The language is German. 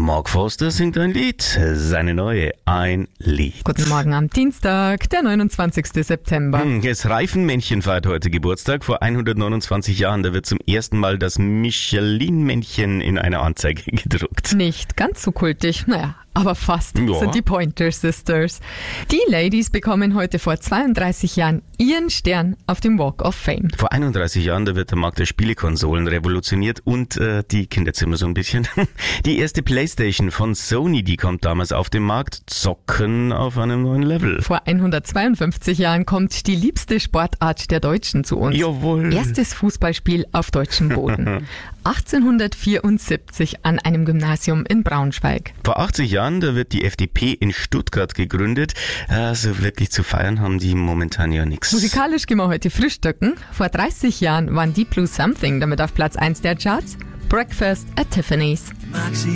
Mark Forster singt ein Lied, seine neue Ein Lied. Guten Morgen am Dienstag, der 29. September. Das Reifenmännchen feiert heute Geburtstag. Vor 129 Jahren, da wird zum ersten Mal das Michelin-Männchen in einer Anzeige gedruckt. Nicht ganz so kultig, naja, aber fast, Ja. sind die Pointer Sisters. Die Ladies bekommen heute vor 32 Jahren ihren Stern auf dem Walk of Fame. Vor 31 Jahren, da wird der Markt der Spielekonsolen revolutioniert und die Kinderzimmer so ein bisschen. Die erste Playstation von Sony, die kommt damals auf den Markt. Zocken auf einem neuen Level. Vor 152 Jahren kommt die liebste Sportart der Deutschen zu uns. Jawohl. Erstes Fußballspiel auf deutschem Boden. 1874 an einem Gymnasium in Braunschweig. Vor 80 Jahren, da wird die FDP in Stuttgart gegründet. Also wirklich zu feiern haben die momentan ja nichts. Musikalisch gehen wir heute frühstücken. Vor 30 Jahren waren Deep Blue Something damit auf Platz 1 der Charts. Breakfast at Tiffany's.